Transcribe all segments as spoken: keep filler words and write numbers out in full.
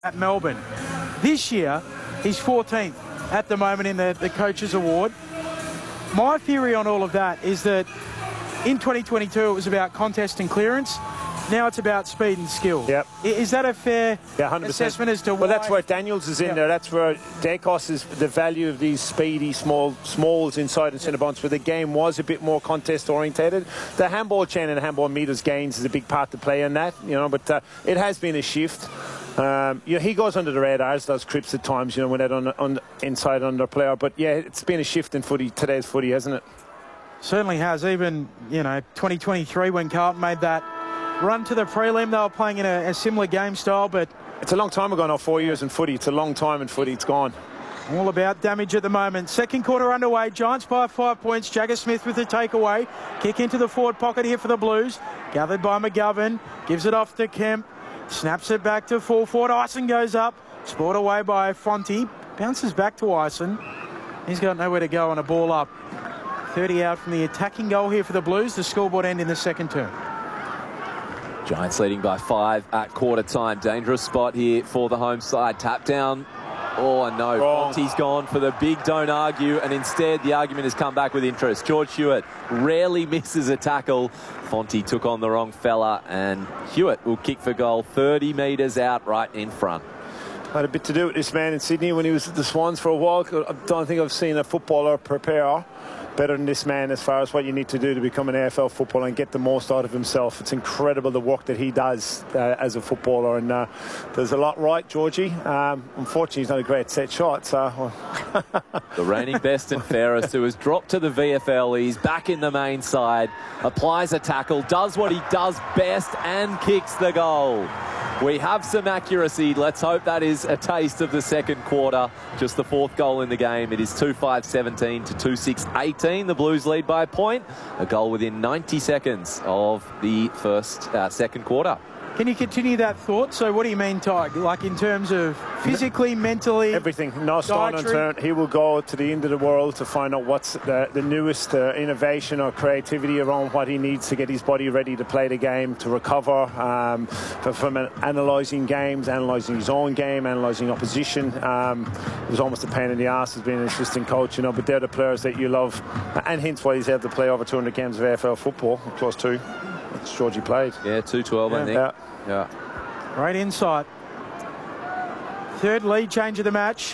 at Melbourne. This year, he's fourteenth at the moment in the, the Coaches Award. My theory on all of that is that in twenty twenty-two, it was about contest and clearance. Now it's about speed and skill. Yep. Is that a fair yeah, one hundred percent. assessment as to why? Well, that's where Daniels is in yep. there. That's where Daicos is the value of these speedy small smalls inside and centre bounce, where the game was a bit more contest orientated. The handball chain and the handball meters gains is a big part to play in that, you know, but uh, it has been a shift. Um, you know, he goes under the radars, does Cripps at times, you know, when that on, on inside under player. But yeah, it's been a shift in footy, today's footy, hasn't it? Certainly has. Even, you know, twenty twenty-three when Carlton made that run to the prelim, they were playing in a, a similar game style, but it's a long time ago now, four years in footy. It's a long time in footy. It's gone. All about damage at the moment. Second quarter underway. Giants by five points. Jagger Smith with the takeaway. Kick into the forward pocket here for the Blues. Gathered by McGovern. Gives it off to Kemp. Snaps it back to full forward. Ison goes up. Spoiled away by Fonte. Bounces back to Ison. He's got nowhere to go on a ball up. thirty out from the attacking goal here for the Blues. The scoreboard end in the second term. Giants leading by five at quarter time. Dangerous spot here for the home side. Tap down. Oh, no. Wrong. Fonte's gone for the big don't argue, and instead the argument has come back with interest. George Hewitt rarely misses a tackle. Fonte took on the wrong fella, and Hewitt will kick for goal thirty metres out right in front. Had a bit to do with this man in Sydney when he was at the Swans for a while. I don't think I've seen a footballer prepare better than this man as far as what you need to do to become an A F L footballer and get the most out of himself. It's incredible the work that he does uh, as a footballer, and uh, there's a lot right, Georgie. Um, unfortunately, he's not a great set shot. So. The reigning best and fairest, who has dropped to the V F L. He's back in the main side, applies a tackle, does what he does best, and kicks the goal. We have some accuracy. Let's hope that is a taste of the second quarter. Just the fourth goal in the game. It is two five seventeen to two six eighteen. The Blues lead by a point. A goal within ninety seconds of the first, uh, second quarter. Can you continue that thought? So what do you mean, Ty? Like in terms of physically, mentally? Everything. No stone unturned. He will go to the end of the world to find out what's the, the newest uh, innovation or creativity around what he needs to get his body ready to play the game, to recover um, from analysing games, analysing his own game, analysing opposition. Um, it was almost a pain in the arse as being an assistant coach, you know, but they're the players that you love, and hence why he's able to play over two hundred games of A F L football, close to. That's Georgie played. Yeah, two twelve, yeah. I think. Yeah. Yeah. Great insight. Third lead change of the match.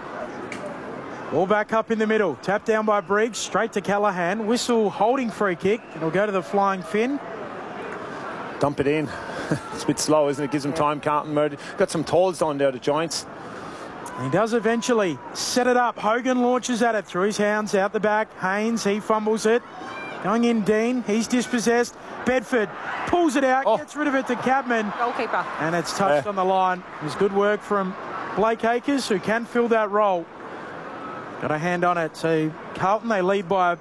Ball back up in the middle. Tap down by Briggs. Straight to Callaghan. Whistle holding free kick. It'll go to the flying fin. Dump it in. It's a bit slow, isn't it? Gives him time. Carlton murdered. Got some tolls down there, the Giants. He does eventually set it up. Hogan launches at it through his hounds out the back. Haynes, he fumbles it. Going in Dean. He's dispossessed. Bedford pulls it out, oh. gets rid of it to Cabman. Goalkeeper. And it's touched yeah. on the line. It was good work from Blake Acres, who can fill that role. Got a hand on it. So Carlton, they lead by...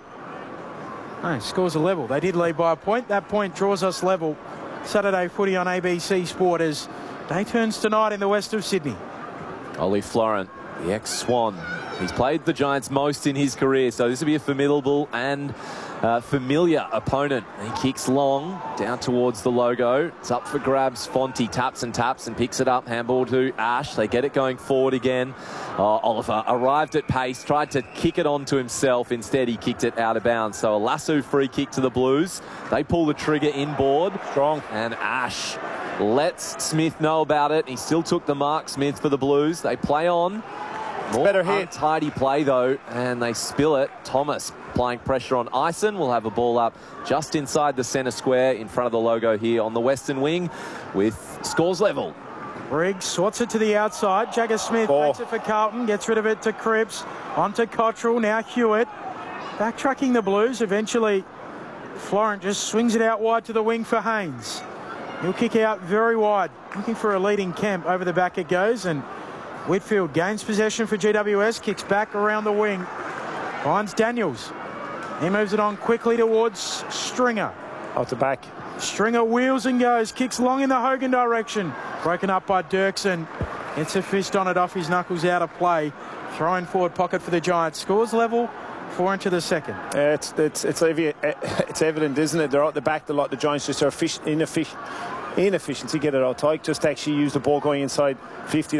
No, scores a level. They did lead by a point. That point draws us level. Saturday footy on A B C Sport as day turns tonight in the west of Sydney. Ollie Florent, the ex-Swan. He's played the Giants most in his career, so this will be a formidable and uh, familiar opponent. He kicks long down towards the logo. It's up for grabs. Fonte taps and taps and picks it up. Handball to Ash. They get it going forward again. Uh, Oliver arrived at pace, tried to kick it onto himself. Instead, he kicked it out of bounds. So a lasso free kick to the Blues. They pull the trigger inboard. Strong. And Ash lets Smith know about it. He still took the mark, Smith, for the Blues. They play on. More better hit. Untidy play, though, and they spill it. Thomas applying pressure on Ison. Will have a ball up just inside the centre square in front of the logo here on the western wing with scores level. Briggs sorts it to the outside. Jagger Smith oh. makes it for Carlton. Gets rid of it to Cripps. On to Cottrell. Now Hewitt. Backtracking the Blues. Eventually, Florent just swings it out wide to the wing for Haynes. He'll kick out very wide. Looking for a leading Kemp. Over the back it goes, and Whitfield gains possession for G W S, kicks back around the wing, finds Daniels. He moves it on quickly towards Stringer. Out the back. Stringer wheels and goes, kicks long in the Hogan direction. Broken up by Dirksen. Gets a fist on it off his knuckles out of play. Throwing forward pocket for the Giants. Scores level, four into the second. Uh, it's it's it's evident, it's evident, isn't it? They're out the back a lot. The Giants just are fish, inefficient. inefficiency, get it out tight, just actually use the ball going inside fifty